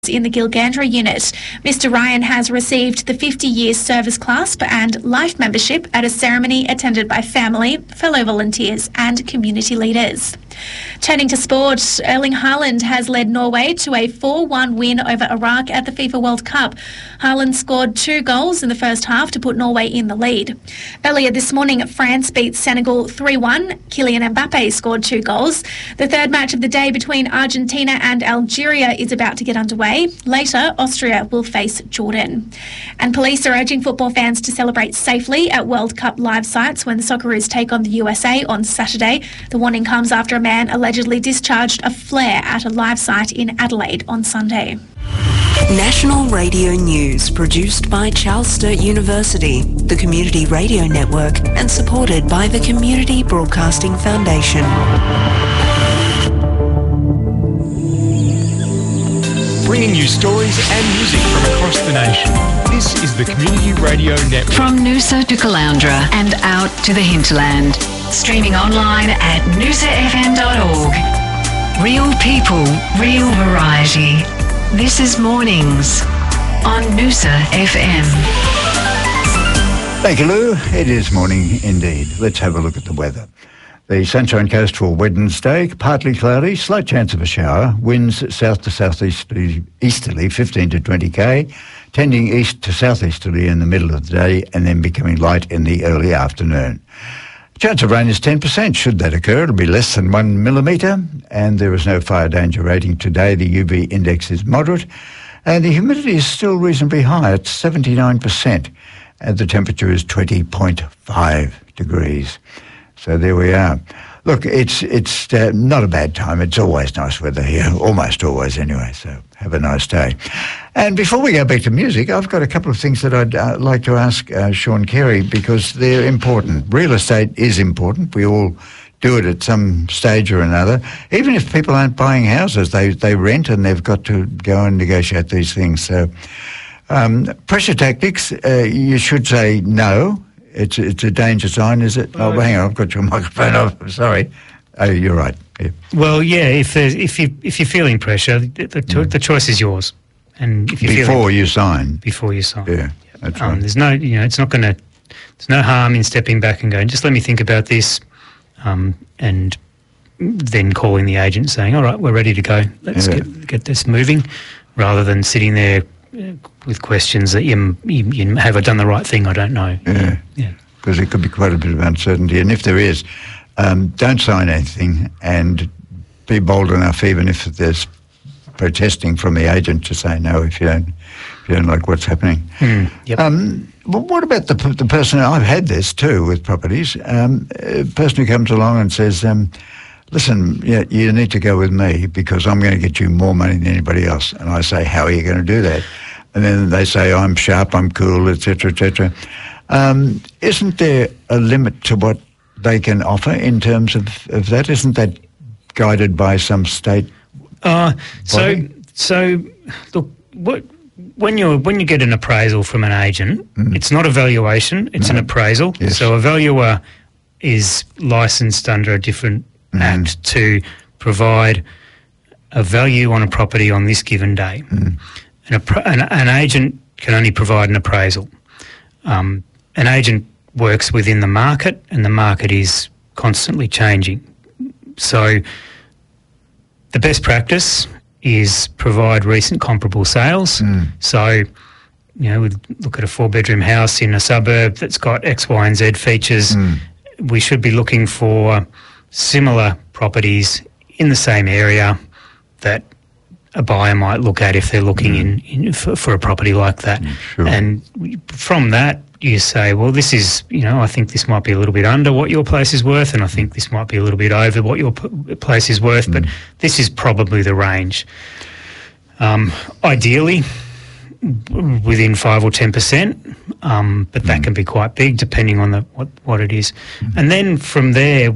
in the Gilgandra unit. Mr. Ryan has received the 50-year service clasp and life membership at a ceremony attended by family, fellow volunteers and community leaders. Turning to sport, Erling Haaland has led Norway to a 4-1 win over Iraq at the FIFA World Cup. Haaland scored 2 goals in the first half to put Norway in the lead. Earlier this morning, France beat Senegal 3-1. Kylian Mbappe scored 2 goals. The third match of the day between Argentina and Algeria is about to get underway. Later, Austria will face Jordan. And police are urging football fans to celebrate safely at World Cup live sites when the Socceroos take on the USA on Saturday. The warning comes after a man allegedly discharged a flare at a live site in Adelaide on Sunday. National Radio News, produced by Charles Sturt University, the Community Radio Network, and supported by the Community Broadcasting Foundation. Bringing you stories and music from across the nation. This is the Community Radio Network. From Noosa to Caloundra and out to the hinterland. Streaming online at noosafm.org. Real people, real variety. This is Mornings on Noosa FM. Thank you, Lou. It is morning indeed. Let's have a look at the weather. The Sunshine Coast for Wednesday, partly cloudy, slight chance of a shower, winds south to southeasterly 15 to 20 k, tending east to southeasterly in the middle of the day and then becoming light in the early afternoon. Chance of rain is 10%. Should that occur, it'll be less than 1 millimetre, and there is no fire danger rating today. The UV index is moderate, and the humidity is still reasonably high at 79%, and the temperature is 20.5 degrees. So there we are. Look, it's not a bad time. It's always nice weather here, almost always anyway, so have a nice day. And before we go back to music, I've got a couple of things that I'd like to ask Sean Carey, because they're important. Real estate is important. We all do it at some stage or another. Even if people aren't buying houses, they rent and they've got to go and negotiate these things. So pressure tactics, you should say no. It's a danger sign, is it? Oh, hang on, I've got your microphone off. Sorry. Oh, you're right. Yeah. Well, yeah. If you're feeling pressure, the choice is yours. And if you're before you sign. Yeah, that's right. There's no, it's not going to. There's no harm in stepping back and going, just let me think about this, and then calling the agent saying, all right, we're ready to go. Let's get this moving, rather than sitting there with questions that you have I done the right thing? I don't know. Yeah. Because there could be quite a bit of uncertainty, and if there is, don't sign anything, and be bold enough, even if there's protesting from the agent, to say no if you don't like what's happening. Yep. But what about the person? I've had this too with properties. A person who comes along and says, listen, you need to go with me because I'm going to get you more money than anybody else. And I say, how are you going to do that? And then they say, I'm sharp, I'm cool, etc., etc. Isn't there a limit to what they can offer in terms of that? Isn't that guided by some state body? So look, when you get an appraisal from an agent, it's not a valuation, it's an appraisal. Yes. So a valuer is licensed under a different act to provide a value on a property on this given day. An agent can only provide an appraisal. An agent works within the market, and the market is constantly changing. So the best practice is provide recent comparable sales. So, we look at a 4-bedroom house in a suburb that's got X, Y, and Z features. We should be looking for similar properties in the same area that a buyer might look at if they're looking for a property like that. Sure. And from that, you say, well, this is, I think this might be a little bit under what your place is worth, and I think this might be a little bit over what your place is worth, but this is probably the range. Ideally, within 5 or 10%, but that can be quite big depending on what it is. And then from there,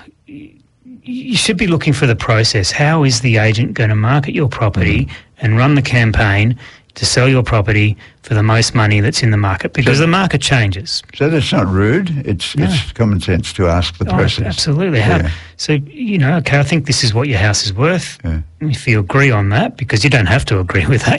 you should be looking for the process. How is the agent going to market your property and run the campaign to sell your property for the most money that's in the market, because the market changes. So that's not rude. It's common sense to ask the process. Absolutely. So, okay, I think this is what your house is worth. Yeah. If you agree on that, because you don't have to agree with that,